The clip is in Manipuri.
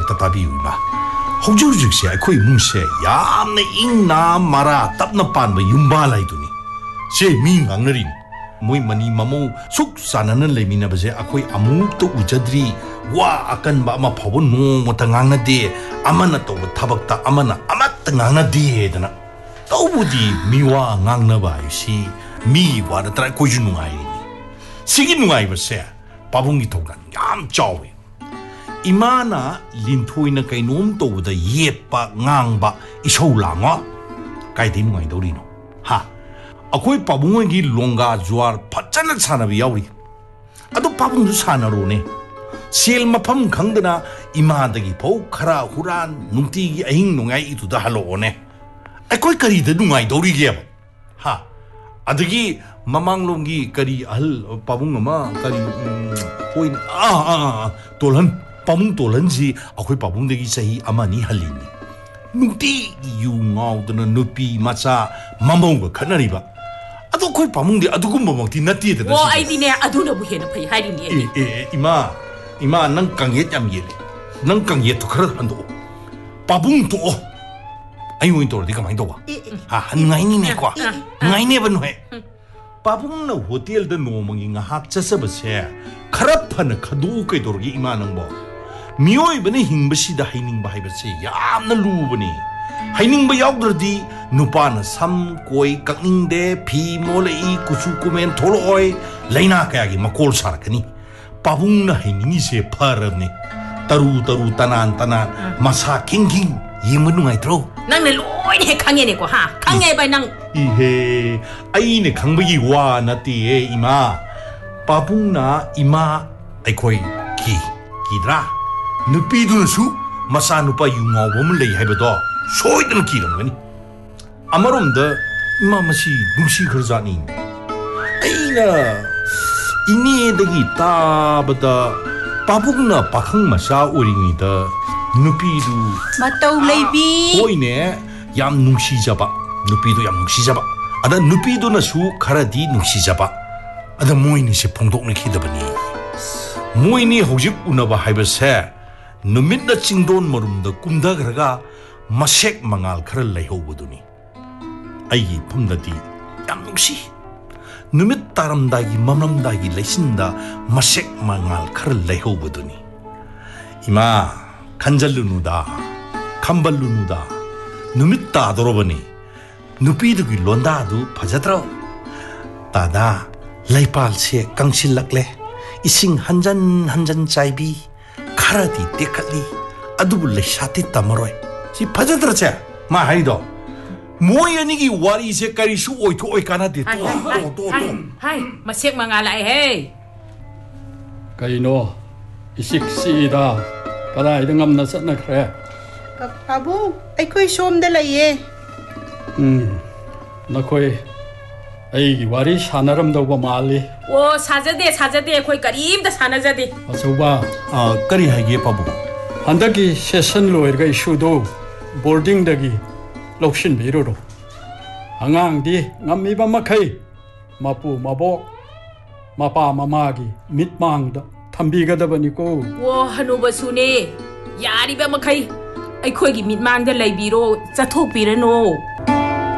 ꯑꯝꯇ ꯇꯥꯕꯤꯌꯨ ꯏꯃꯥ ꯍꯧꯖꯤꯛ ꯍꯧꯖꯤꯛꯁꯦ ꯑꯩꯈꯣꯏ ꯏꯃꯨꯡꯁꯦ ꯌꯥꯝꯅ ꯏꯪꯅ ꯃꯔꯥ ꯇꯞꯅ ꯄꯥꯟꯕ ꯌꯨꯝꯕꯥꯜ ꯍꯥꯏꯗꯨꯅꯤ ꯁꯦ ꯃꯤ ꯉꯥꯡꯅꯔꯤꯅꯤ ꯃꯣꯏ ꯃꯅꯤ ꯃꯃꯧ ꯁꯨꯛ ꯆꯥꯟꯅꯅ ꯂꯩꯃꯤꯟꯅꯕꯁꯦ ꯑꯩꯈꯣꯏ ꯑꯃꯨꯛꯇ ꯎꯖꯗ꯭ꯔꯤ ꯋꯥ ꯑꯀꯟꯕ ꯑꯃ ꯐꯥꯎꯕ ꯅꯣꯡꯃꯇ ꯉꯥꯡꯅꯗꯦ ꯑꯃꯅ ꯇꯧꯕ ꯊꯕꯛꯇ ꯑꯃꯅ ꯑꯃꯠꯇ ꯉꯥꯡꯅꯗꯦꯗꯅ ꯇꯧꯕꯗꯤ ꯃꯤꯋꯥ ꯉꯥꯡꯅꯕ ꯍꯥꯏꯕꯁꯤ ꯃꯤꯒꯤ ꯋꯥ ꯅꯠꯇ꯭ꯔꯥ ꯑꯩꯈꯣꯏꯁꯨ ꯅꯨꯡꯉꯥꯏꯔꯤꯅꯤ ꯁꯤꯒꯤ ꯅꯨꯡꯉꯥꯏꯕꯁꯦ ꯄꯥꯕꯨꯡꯒꯤ ꯊꯧꯗꯥꯡ ꯌꯥꯝ ꯆꯥꯎꯋꯤ ꯏꯃꯥꯅ ꯂꯤꯟꯊꯣꯏꯅ ꯀꯩꯅꯣꯝ ꯇꯧꯕꯗ ꯌꯦꯠꯄ ꯉꯥꯡꯕ ꯏꯁꯧ ꯂꯥꯡꯉꯣ ꯀꯥꯏꯗꯩ ꯅꯨꯡꯉꯥꯏꯗꯧꯔꯤꯅꯣ ꯍꯥ ꯑꯩꯈꯣꯏ ꯄꯥꯕꯨꯡ ꯍꯣꯏꯒꯤ ꯂꯣꯡꯒꯥ ꯖꯨꯋꯥꯔ ꯐꯖꯅ ꯁꯥꯟꯅꯕ ꯌꯥꯎꯔꯤ ꯑꯗꯣ ꯄꯥꯕꯨꯡꯁꯨ ꯁꯥꯟꯅꯔꯣꯅꯦ ꯁꯦꯜ ꯃꯐꯝ ꯈꯪꯗꯅ ꯏꯃꯥꯗꯒꯤ ꯐꯧ ꯈꯔ ꯍꯨꯔꯥꯟ ꯅꯨꯡꯇꯤꯒꯤ ꯑꯍꯤꯡ ꯅꯣꯡꯌꯥꯏ ꯏꯗꯨꯗ ꯍꯜꯂꯛꯑꯣꯅꯦ ꯑꯩꯈꯣꯏ ꯀꯔꯤꯗ ꯅꯨꯡꯉꯥꯏꯗꯧꯔꯤꯒꯦꯕ ꯍꯥ ꯑꯗꯒꯤ ꯃꯃꯥꯡꯂꯣꯝꯒꯤ ꯀꯔꯤ ꯑꯍꯜ ꯄꯥꯕꯨꯡ ꯑꯃ ꯀꯔꯤ ꯍꯣꯏ ꯇꯣꯜꯍꯟ ꯄꯥꯕꯨꯡ ꯇꯣꯜꯍꯟꯁꯤ ꯑꯩꯈꯣꯏ ꯄꯥꯕꯨꯡꯗꯒꯤ ꯆꯍꯤ ꯑꯃꯅꯤ ꯍꯜꯂꯤꯅꯤ ꯅꯨꯡꯇꯤꯒꯤ ꯌꯨ ꯉꯥꯎꯗꯅ ꯅꯨꯄꯤ ꯃꯆꯥ ꯃꯃꯧꯒ ꯈꯠꯅꯔꯤꯕ ꯑꯗꯣ ꯑꯩꯈꯣꯏ ꯄꯥꯕꯨꯡꯗꯤ ꯑꯗꯨꯒꯨꯝꯕꯃꯛꯇꯤ ꯅꯠꯇꯦꯗꯅ ꯑꯣ ꯑꯩꯗꯤꯅꯦ ꯑꯗꯨꯅꯕꯨ ꯍꯦꯟꯅ ꯐꯩ ꯍꯥꯏꯔꯤꯅꯤ ꯏꯃꯥ ꯅꯪ ꯀꯪꯌꯦꯠ ꯌꯥꯝ ꯌꯦꯜꯂꯤ ꯅꯪ ꯀꯪꯌꯦꯠꯇꯣ ꯈꯔ ꯍꯟꯗꯣꯛꯑꯣ ꯄꯥꯕꯨꯡ ꯇꯣꯛꯑꯣ ꯑꯩ ꯑꯣꯏꯅ ꯇꯧꯔꯗꯤ ꯀꯃꯥꯏꯅ ꯇꯧꯕ ꯅꯨꯡꯉꯥꯏꯅꯤꯅꯦꯀꯣ ꯅꯨꯡꯉꯥꯏꯅꯦꯕ ꯅꯣꯏ ꯄꯥꯕꯨꯡꯅ ꯍꯣꯇꯦꯜꯗ ꯅꯣꯡꯃꯒꯤ ꯉꯥꯏꯍꯥꯛ ꯆꯠꯆꯕꯁꯦ ꯈꯔ ꯐꯅ ꯈꯟꯗꯣꯛꯎ ꯀꯩꯗꯧꯔꯒꯦ ꯏꯃꯥ ꯅꯪꯕꯣ ꯃꯤꯑꯣꯏꯕꯅ ꯍꯤꯡꯕꯁꯤꯗ ꯍꯩꯅꯤꯡꯕ ꯍꯥꯏꯕꯁꯦ ꯌꯥꯝꯅ ꯂꯨꯕꯅꯤ ꯍꯩꯅꯤꯡꯕ ꯌꯥꯎꯗ꯭ꯔꯗꯤ ꯅꯨꯄꯥꯅ ꯁꯝ ꯀꯣꯏ ꯀꯛꯅꯤꯡꯗꯦ ꯐꯤ ꯃꯣꯜꯂꯛꯏ ꯀꯨꯆꯨ ꯀꯨꯃꯦꯟ ꯊꯣꯛꯂꯛꯑꯣꯏ ꯂꯩꯅꯥ ꯀꯌꯥꯒꯤ ꯃꯀꯣꯜ ꯁꯥꯔꯛꯀꯅꯤ ꯄꯥꯕꯨꯡꯅ ꯍꯩꯅꯤꯡꯉꯤꯁꯦ ꯐꯔꯕꯅꯤ ꯇꯔꯨ ꯇꯔꯨ ꯇꯅꯥꯟ ꯇꯅꯥꯟ ꯃꯁꯥ ꯈꯤꯡ ꯈꯤꯡ ꯌꯦꯡꯕ ꯅꯨꯡꯉꯥꯏꯇ꯭ꯔꯣ ꯅꯪꯅ ꯂꯣꯏꯅ ꯍꯦꯛ ꯈꯪꯉꯦꯅꯦꯀꯣ ꯍꯥ ꯈꯪꯉꯦ ꯚꯥꯏ ꯅꯪ 이해 아이네 강백이 와 나띠에 이마 빠붕나 이마 아이코이 기드라 누피두는수 마사 누파 융어 보면 레이 해버도 소이드는 기름거니 아마롬더 이마 마시 뭉시 그러자니 아이나 이니에덕이 따보다 빠붕나 빠캉 마사 오링이다 누피두 맞다우 레이비 오이네 얌 뭉시자바 누피도 얌 뭉시자바 아다 누피도나수 카라디 뭉시자바 아다 모이니시 퐁독니키다바니 모이니 호직 우나바 하이버세 누밋나 칭돈 머름다 꿈다그라가 마색 망알 카를 레호보두니 아이기 폼다디 얌 뭉시 누밋 따람다기 맘람다기 레신다 마색 망알 카를 레호보두니 이마 간잘루누다 감발루누다 누밋 따도로보니 누피드기 론다도 파자드로 따다 라이팔세 깡실락레 이싱 한잔 한잔 짜이비 카라디 떼칼리 아두불레 샤티 따머로이 시 파자드로체 마 하이도 모여니기 와리세 까리수 오이토 오이까나데 또 하이 마색 망알라이 헤이 까이노 이식시이다 바다이드 ngamna satna khre Pabu aikoi somda laiye nakoi aigi wari sanaram dawba mali 오 사자대 거기 까림다 사나자대 achuba 까리 하이게 바부 handaki session loirga issue boarding dagi lokshin biroro angang di ngamiba makai mapu mabok mapa mamagi mitmangda ꯊꯝꯕꯤꯒꯗꯕꯅꯤꯀꯣ ꯋꯥ ꯍꯅꯨꯕꯁꯨꯅꯦ ꯌꯥꯔꯤꯕ ꯃꯈꯩ ꯑꯩꯈꯣꯏꯒꯤ ꯃꯤꯠꯃꯥꯡꯗ ꯂꯩꯕꯤꯔꯣ ꯆꯠꯊꯣꯛꯄꯤꯔꯅꯣ